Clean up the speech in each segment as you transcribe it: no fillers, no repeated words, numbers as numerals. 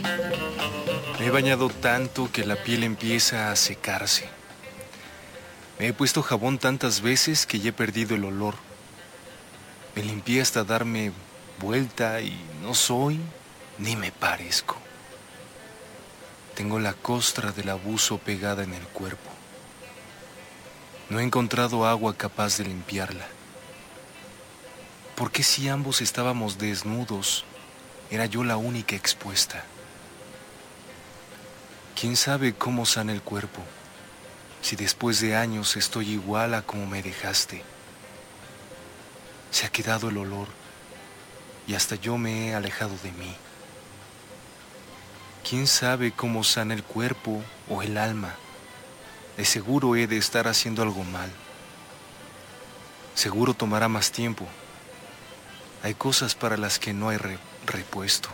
Me he bañado tanto que la piel empieza a secarse. Me he puesto jabón tantas veces que ya he perdido el olor. Me limpié hasta darme vuelta y no soy ni me parezco. Tengo la costra del abuso pegada en el cuerpo. No he encontrado agua capaz de limpiarla. ¿Por qué si ambos estábamos desnudos, era yo la única expuesta? ¿Quién sabe cómo sana el cuerpo, si después de años estoy igual a como me dejaste? Se ha quedado el olor y hasta yo me he alejado de mí. ¿Quién sabe cómo sana el cuerpo o el alma? De seguro he de estar haciendo algo mal. Seguro tomará más tiempo. Hay cosas para las que no hay repuesto.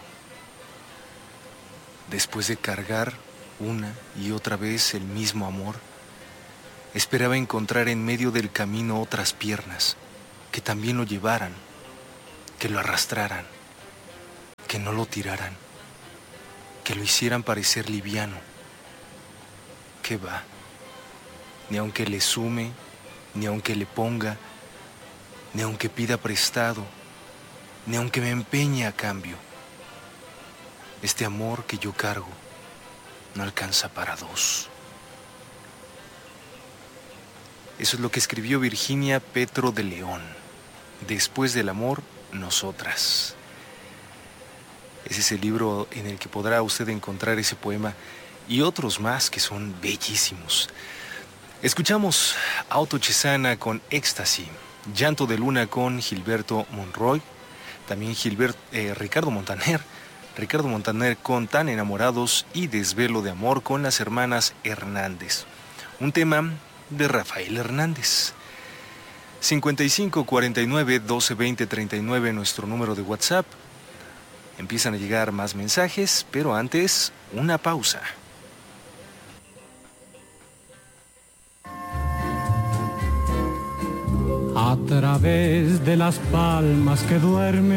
Después de cargar una y otra vez el mismo amor, esperaba encontrar en medio del camino otras piernas que también lo llevaran, que lo arrastraran, que no lo tiraran, que lo hicieran parecer liviano. ¿Qué va? Ni aunque le sume, ni aunque le ponga, ni aunque pida prestado, ni aunque me empeñe a cambio. Este amor que yo cargo no alcanza para dos. Eso es lo que escribió Virginia Petro de León. Después del amor, nosotras. Ese es el libro en el que podrá usted encontrar ese poema y otros más que son bellísimos. Escuchamos Auto Chesana con Éxtasis, Llanto de Luna con Gilberto Monroy, también Ricardo Montaner con Tan Enamorados y Desvelo de Amor con las hermanas Hernández. Un tema de Rafael Hernández. 55 49 12 20 39, nuestro número de WhatsApp. Empiezan a llegar más mensajes, pero antes, una pausa. A través de las palmas que duermen